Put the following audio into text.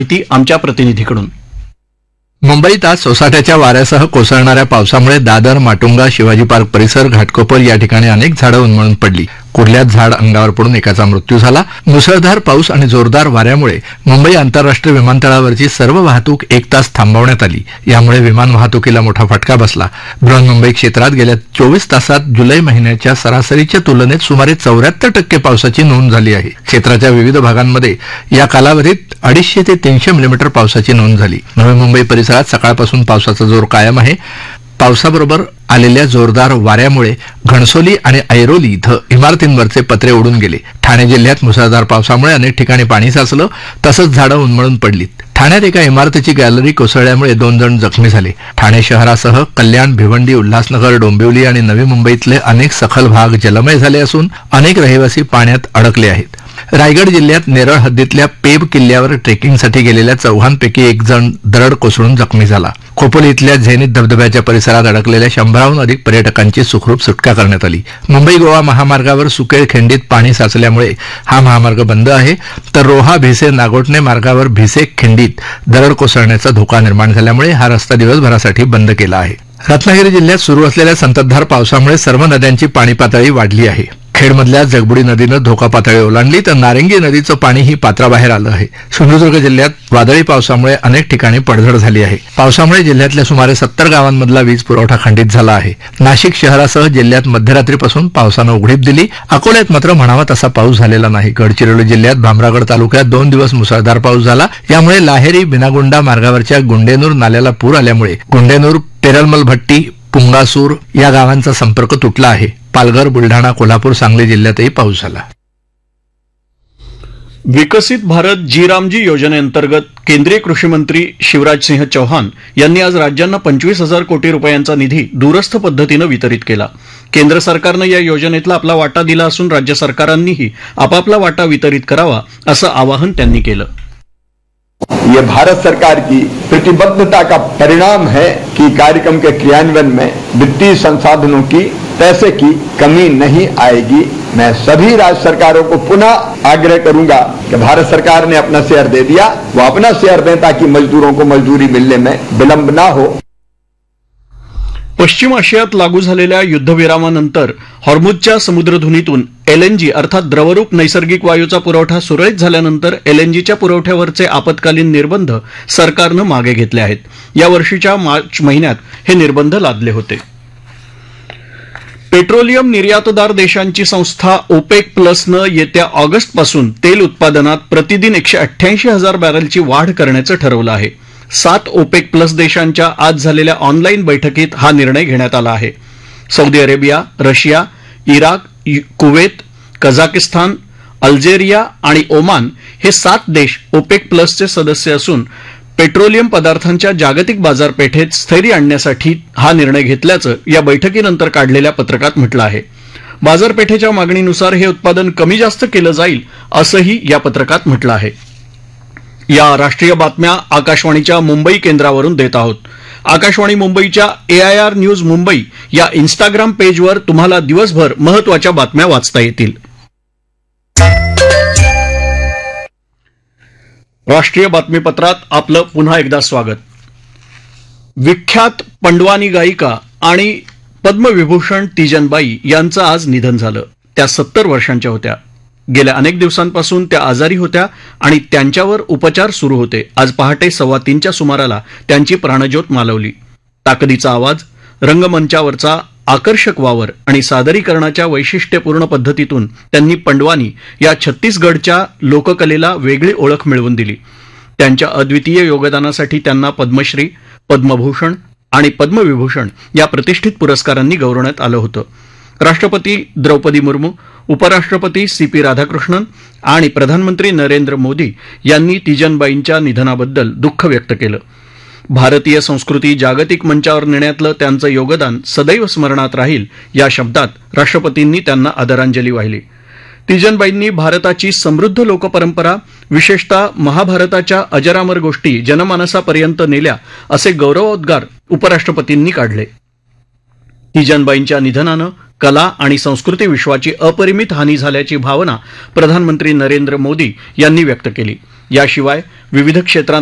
माहिती आमच्या प्रतिनिधीकडून. मुंबईत आज सोसाट्याच्या वाऱ्यासह कोसळणाऱ्या पावसामुळे दादर, माटुंगा, शिवाजी पार्क परिसर, घाटकोपर या ठिकाणी अनेक झाडं उन्मळून पडली. कुर्ल्यात झाड अंगावर पडून एकाचा मृत्यू झाला. मुसळधार पाऊस आणि जोरदार वाऱ्यामुळे मुंबई आंतरराष्ट्रीय विमानतळावरची सर्व वाहतूक 1 तास थांबवण्यात आली. यामुळे विमान वाहतुकीला मोठा फटका बसला. बृहन्मुंबई क्षेत्रात गेल्या 24 तासात जुलै महिन्याच्या सरासरीच्या तुलनेत सुमारे 74% पावसाची नोंद झाली आहे. क्षेत्राच्या विविध भागांमध्ये या कालावधीत 250 ते 300 मिलीमीटर पावसाची नोंद झाली. नवी मुंबई परिसरात सकाळपासून पावसाचा जोर कायम आहे. पावसाबरोबर आलेल्या जोरदार वाऱ्यामुळे घणसोली आणि ऐरोली इथं इमारतींवरचे पत्रे उडून गेले. ठाणे जिल्ह्यात मुसळधार पावसामुळे अनेक ठिकाणी पाणी साचलं, तसंच झाडं उन्मळून पडलीत. ठाण्यात एका इमारतीची गॅलरी कोसळल्यामुळे 2 जण जखमी झाले. ठाणे शहरासह कल्याण, भिवंडी, उल्हासनगर, डोंबिवली आणि नवी मुंबईतले अनेक सखल भाग जलमय झाले असून अनेक रहिवासी पाण्यात अडकले आहेत. रायगड जिल्ह्यात नेरळ हद्दीतल्या पेब किल्ल्यावर ट्रेकिंगसाठी गेलेल्या 4 एक जण दरड कोसळून जखमी झाला. खोपोली इथल्या झेनित धबधब्याच्या परिसरात अडकलेल्या 100हून अधिक पर्यटकांची सुखरूप सुटका करण्यात आली. मुंबई गोवा महामार्गावर सुकेळ खिंडीत पाणी साचल्यामुळे हा महामार्ग बंद आहे, तर रोहा भिसे नागोठणे मार्गावर भिसे खिंडीत दरड कोसळण्याचा धोका निर्माण झाल्यामुळे हा रस्ता दिवसभरासाठी बंद केला आहे. रत्नागिरी जिल्ह्यात सुरू असलेल्या संततधार पावसामुळे सर्व नद्यांची पाणी पातळी वाढली आहे. खेडमधल्या जगबुडी नदीनं धोका पातळी ओलांडली, तर नारंगी नदीचं पाणीही पात्राबाहेर आलं आहे. सिंधुदुर्ग जिल्ह्यात वादळी पावसामुळे अनेक ठिकाणी पडझड झाली आहे. पावसामुळे जिल्ह्यातल्या सुमारे 70 गावांमधला वीज पुरवठा खंडित झाला आहे. नाशिक शहरासह जिल्ह्यात मध्यरात्रीपासून पावसानं उघडीप दिली. अकोल्यात मात्र म्हणावा तसा पाऊस झालेला नाही. गडचिरोली जिल्ह्यात भामरागड तालुक्यात 2 दिवस मुसळधार पाऊस झाला. यामुळे लाहेरी बिनागुंडा मार्गावरच्या गुंडेनूर नाल्याला पूर आल्यामुळे गुंडेनूर, पेरलमल भट्टी, पुंगासूर या गावांचा संपर्क तुटला आहे. पालघर, बुलढाणा, कोल्हापूर, सांगली जिल्ह्यातही पाऊस झाला. विकसित भारत जी रामजी योजनेअंतर्गत केंद्रीय कृषी मंत्री शिवराज सिंह चौहान यांनी आज राज्यांना 25,000 कोटी रुपयांचा निधी दूरस्थ पद्धतीनं वितरित केला. केंद्र सरकारनं या योजनेतला आपला वाटा दिला असून राज्य सरकारांनीही आपापला वाटा वितरित करावा असं आवाहन त्यांनी केलं. ये भारत सरकार की प्रतिबद्धता का परिणाम है कि कार्यक्रम के क्रियान्वयन में वित्तीय संसाधनों की, पैसे की कमी नहीं आएगी. मैं सभी राज्य सरकारों को पुनः आग्रह करूंगा कि भारत सरकार ने अपना शेयर दे दिया, वो अपना शेयर दें ताकि मजदूरों को मजदूरी मिलने में विलंब ना हो. पश्चिम आशियात लागू झालेल्या युद्धविरामानंतर हॉर्मुझच्या समुद्रधुनीतून एलएनजी अर्थात द्रवरूप नैसर्गिक वायूचा पुरवठा सुरळीत झाल्यानंतर एलएनजीच्या पुरवठ्यावरचे आपत्कालीन निर्बंध सरकारनं मागे घेतले आहेत. या वर्षीच्या मार्च महिन्यात हे निर्बंध लादले होते. पेट्रोलियम निर्यातदार देशांची संस्था ओपेक प्लसनं येत्या ऑगस्टपासून तेल उत्पादनात प्रतिदिन 188,000 बॅरलची वाढ करण्याचं ठरवलं आहे. 7 ओपेक प्लस देशांच्या आज झालेल्या ऑनलाईन बैठकीत हा निर्णय घेण्यात आला आहे. Saudi Arabia, Russia, Iraq, Kuwait, Kazakhstan, Algeria आणि ओमान हे 7 देश ओपेक प्लसचे सदस्य असून पेट्रोलियम पदार्थांच्या जागतिक बाजारपेठेत स्थैर्य आणण्यासाठी हा निर्णय घेतल्याचं या बैठकीनंतर काढलेल्या पत्रकात म्हटलं आहे. बाजारपेठेच्या मागणीनुसार हे उत्पादन कमी जास्त केलं जाईल असंही या पत्रकात म्हटलं आहे. या राष्ट्रीय बातम्या आकाशवाणीच्या मुंबई केंद्रावरून देत आहोत. आकाशवाणी मुंबईच्या AIR न्यूज मुंबई या इंस्टाग्राम पेजवर तुम्हाला दिवसभर महत्त्वाच्या बातम्या वाचता येतील. राष्ट्रीय बातमीपत्रात आपलं पुन्हा एकदा स्वागत. विख्यात पंडवानी गायिका आणि पद्मविभूषण तीजनबाई यांचं आज निधन झालं. त्या 70 वर्षांच्या होत्या. गेल्या अनेक दिवसांपासून त्या आजारी होत्या आणि त्यांच्यावर उपचार सुरू होते. आज पहाटे 2:15च्या सुमाराला त्यांची प्राणज्योत मालवली. ताकदीचा आवाज, रंगमंचावरचा आकर्षक वावर आणि सादरीकरणाच्या वैशिष्ट्यपूर्ण पद्धतीतून त्यांनी पंडवानी या छत्तीसगडच्या लोककलेला वेगळी ओळख मिळवून दिली. त्यांच्या अद्वितीय योगदानासाठी त्यांना पद्मश्री, पद्मभूषण आणि पद्मविभूषण या प्रतिष्ठित पुरस्कारांनी गौरवण्यात आलं होतं. राष्ट्रपती द्रौपदी मुर्मू, उपराष्ट्रपती CP राधाकृष्णन आणि प्रधानमंत्री नरेंद्र मोदी यांनी तीजनबाईंच्या निधनाबद्दल दुःख व्यक्त केलं. भारतीय संस्कृती जागतिक मंचावर नेण्यातलं त्यांचं योगदान सदैव स्मरणात राहील या शब्दात राष्ट्रपतींनी त्यांना आदरांजली वाहिली. तीजनबाईंनी भारताची समृद्ध लोकपरंपरा, विशेषतः महाभारताच्या अजरामर गोष्टी जनमानसापर्यंत नेल्या असे गौरवोद्गार उपराष्ट्रपतींनी काढले. तीजनबाईंच्या निधनानं कला आणि संस्कृती विश्वाची अपरिमित हानी झाल्याची भावना प्रधानमंत्री नरेंद्र मोदी यांनी व्यक्त केली. याशिवाय विविध क्षेत्रांत